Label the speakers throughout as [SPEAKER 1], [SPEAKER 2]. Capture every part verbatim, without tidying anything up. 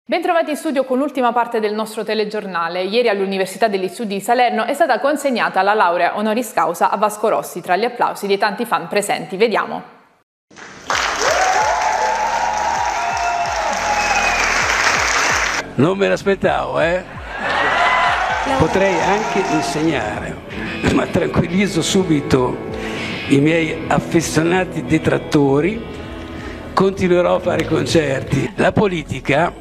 [SPEAKER 1] Bentrovati in studio con l'ultima parte del nostro telegiornale. Ieri all'Università degli Studi di Salerno è stata consegnata la laurea honoris causa a Vasco Rossi tra gli applausi dei tanti fan presenti. Vediamo.
[SPEAKER 2] Non me l'aspettavo, eh? Potrei anche insegnare, ma tranquillizzo subito i miei affezionati detrattori, continuerò a fare concerti. La politica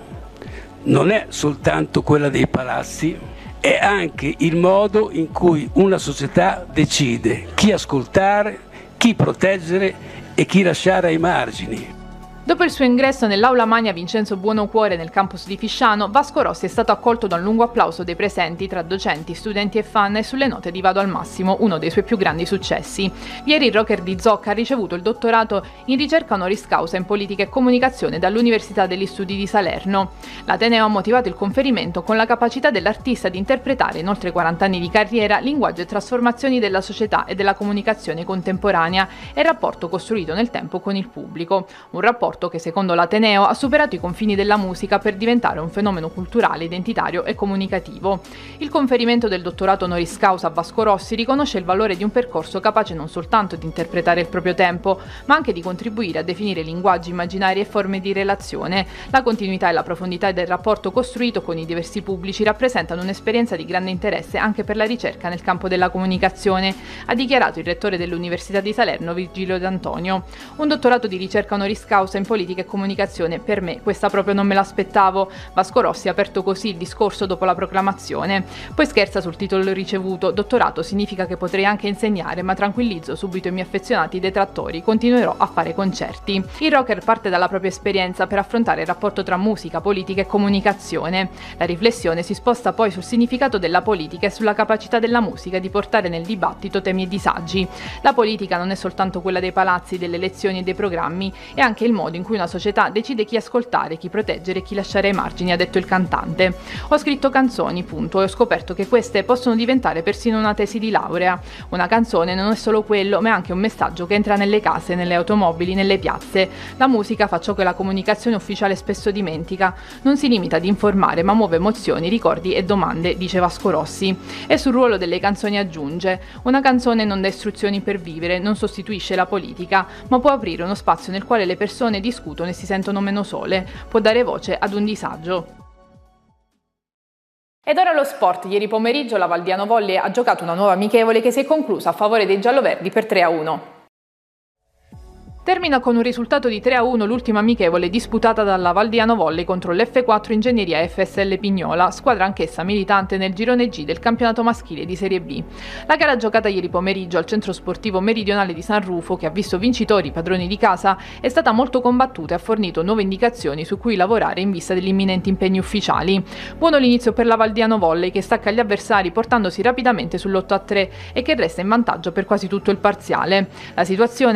[SPEAKER 2] non è soltanto quella dei palazzi, è anche il modo in cui una società decide chi ascoltare, chi proteggere e chi lasciare ai margini.
[SPEAKER 1] Dopo il suo ingresso nell'aula magna Vincenzo Buonocuore nel campus di Fisciano, Vasco Rossi è stato accolto da un lungo applauso dei presenti tra docenti, studenti e fan e sulle note di Vado al massimo, uno dei suoi più grandi successi. Ieri il rocker di Zocca ha ricevuto il dottorato in ricerca honoris causa in politica e comunicazione dall'Università degli Studi di Salerno. L'Ateneo ha motivato il conferimento con la capacità dell'artista di interpretare in oltre quaranta anni di carriera linguaggio e trasformazioni della società e della comunicazione contemporanea e il rapporto costruito nel tempo con il pubblico. Un rapporto che secondo l'Ateneo ha superato i confini della musica per diventare un fenomeno culturale, identitario e comunicativo. Il conferimento del dottorato honoris causa a Vasco Rossi riconosce il valore di un percorso capace non soltanto di interpretare il proprio tempo, ma anche di contribuire a definire linguaggi immaginari e forme di relazione. La continuità e la profondità del rapporto costruito con i diversi pubblici rappresentano un'esperienza di grande interesse anche per la ricerca nel campo della comunicazione, ha dichiarato il rettore dell'Università di Salerno, Virgilio D'Antonio. Un dottorato di ricerca honoris causa in politica e comunicazione, per me questa proprio non me l'aspettavo. Vasco Rossi ha aperto così il discorso dopo la proclamazione. Poi scherza sul titolo ricevuto: dottorato significa che potrei anche insegnare, ma tranquillizzo subito i miei affezionati detrattori, continuerò a fare concerti. Il rocker parte dalla propria esperienza per affrontare il rapporto tra musica, politica e comunicazione. La riflessione si sposta poi sul significato della politica e sulla capacità della musica di portare nel dibattito temi e disagi. La politica non è soltanto quella dei palazzi, delle elezioni e dei programmi, è anche il modo in cui una società decide chi ascoltare, chi proteggere e chi lasciare ai margini, ha detto il cantante. Ho scritto canzoni, punto, e ho scoperto che queste possono diventare persino una tesi di laurea. Una canzone non è solo quello, ma è anche un messaggio che entra nelle case, nelle automobili, nelle piazze. La musica fa ciò che la comunicazione ufficiale spesso dimentica. Non si limita ad informare, ma muove emozioni, ricordi e domande, dice Vasco Rossi. E sul ruolo delle canzoni aggiunge: una canzone non dà istruzioni per vivere, non sostituisce la politica, ma può aprire uno spazio nel quale le persone discutono e si sentono meno sole, può dare voce ad un disagio. Ed ora lo sport. Ieri pomeriggio la Valdiano Volley ha giocato una nuova amichevole che si è conclusa a favore dei gialloverdi per tre a uno. Termina con un risultato di tre a uno l'ultima amichevole disputata dalla Valdiano Volley contro l'F quattro Ingegneria F S L Pignola, squadra anch'essa militante nel girone G del campionato maschile di Serie B. La gara giocata ieri pomeriggio al centro sportivo meridionale di San Rufo, che ha visto vincitori i padroni di casa, è stata molto combattuta e ha fornito nuove indicazioni su cui lavorare in vista degli imminenti impegni ufficiali. Buono l'inizio per la Valdiano Volley, che stacca gli avversari portandosi rapidamente sull'otto a tre e che resta in vantaggio per quasi tutto il parziale. La situazione